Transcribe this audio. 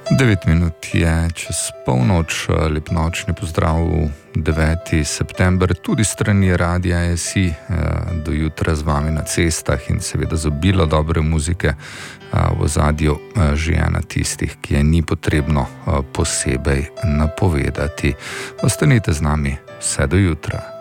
9 minut je čez polnoč, lep nočni pozdrav, 9. september, tudi strani Radia SI, do jutra z vami na cestah in seveda z obilo dobre muzike v ozadju, že ena tistih, ki je ni potrebno posebej napovedati. Ostanite z nami vse do jutra.